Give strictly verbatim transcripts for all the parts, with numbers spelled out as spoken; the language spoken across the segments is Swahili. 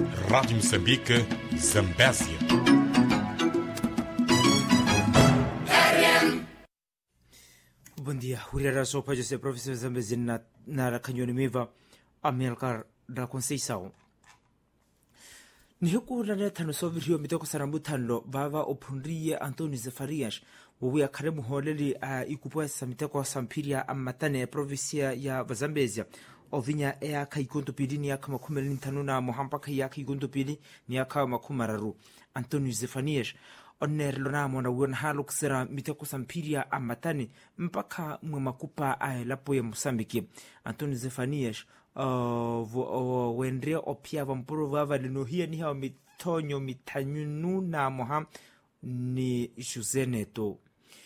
Rádio Moçambique, Zambésia. Bom dia, Hurera Sopa José Professor Zambésia na na Canyon Miva Amilcar da Conceição. Nihuku na tano Sovio mitoko sarambutanlo vava opundrie Antônio Zefarias wawia karemu holeli a ikupua samiteko sampiria amatane provinsia ya Zambésia ovinya ea kaikunto pili ni aka makumeli ntanuna mohampaka ya kaikunto pili ni aka makumararu Antônio Zefarias onerlo na mwana wona halo kusera miteko sampiria amatane mpaka mwamakupa a lapo ya Mosambiki. Antônio Zefarias Uh, uh, wendria opia vampuro vava linohia ni hao mitonyo mitanyunu na moha ni Juzeneto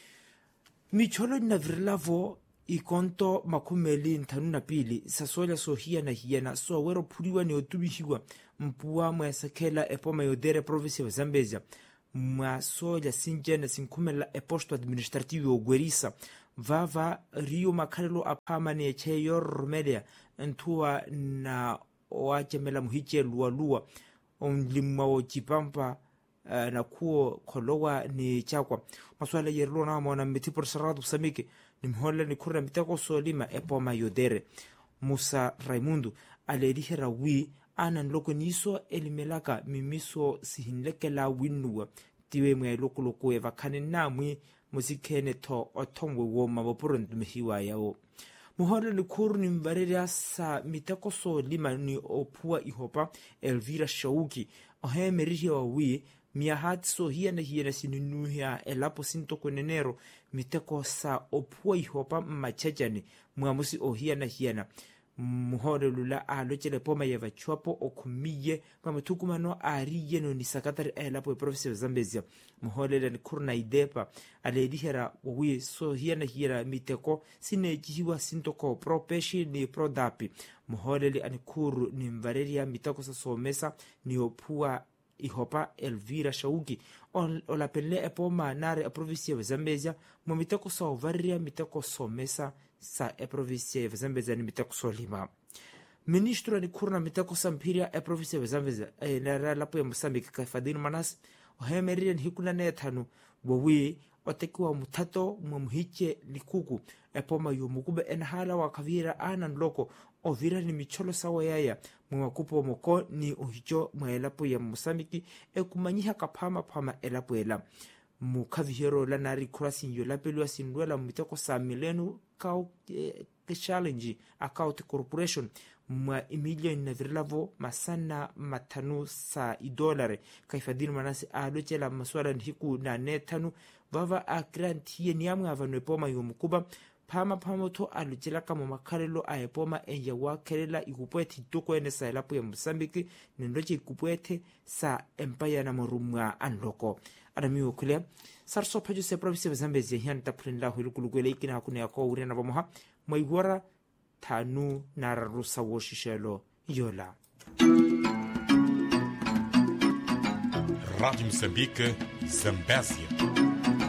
micholo na virlavo ikonto makumeli ntanu na pili sasolia sohia na hiena so wero puliwa ni otubihiwa mpua mwasakela epoma yodere province ya Zambésia mwasolia sinjena sinkumela eposto administrativo ogwerisa vava rio makarelo apama ni echeyo romelia ntua na oachemela muhiche lua lua onlimwa ojipampa uh, na kuo kolowa ni chakwa maswala yerlo na mwana mitipor saradu samike ni mhola ni kurna mitako solima epoma yodere Musa Raimundo alelihera wi ana nloko niso elimelaka mimiso sihinlekela winua tiwe mwe loko loko eva kanena mwi musikene to otongwe wo maboporo ntumihiwa yao muhora ni kuru ni mbareria sa mitako so lima ni opua ihopa Elvira Shauki ohe merihia wawi miahati so hia na hia na sinunuhia elapo sinto kwenenero mitako sa opua ihopa machajani muamusi ohia na hia na muhora lula alochele poma yeva chuapo okumiye mamutukumano ariye no nisakatari elapo e professor Zambésia muhora ni kuru na idepa alelihera wawi so hia na hia miteko sine jihiwa sintoko pro peshi ni pro dapi muhora ni kuru ni mvareria mitako sa somesa ni opua ihopa Elvira Shauki olapele epoma nare a province ya Zambésia mo miteko sa ovaria miteko somesa sa e province ya Zambésia ni miteko solima ministro ni kurna miteko sampiria e province ya Zambésia e na lapo ya Mozambique Kafadini Manas ohemeria ni hikuna ne tanu wawi otekiwa mutato mumhiche likuku epoma yomukube enhala wakavira ana nloko ovira ni micholo sawa yaya mwakupo moko ni uhicho mwelapo ya Mozambique ekumanyiha kapama pama elapo ela mukavihero la nari kurasi yolapelwa sindwela miteko sa milenu kau e, challenge account corporation mwa emilia na virlavo masana matanu sa idolare kaifadini manasi alochela maswala hiku na netanu vava a grant ye niamwa vanwe poma yomukuba pama pama to alochela kama makarelo a epoma enja wakelela ikupwete toko ene sa elapo ya Mozambique nendoche ikupwete sa empire na morumwa anloko adamiwo kule sarso pajo se province ya Zambésia hian taprinda hulukulukwele ikina hakuna yako urena bamoha mwaigwara tanu nararusa woshishelo yola Rádio Moçambique, Zambésia.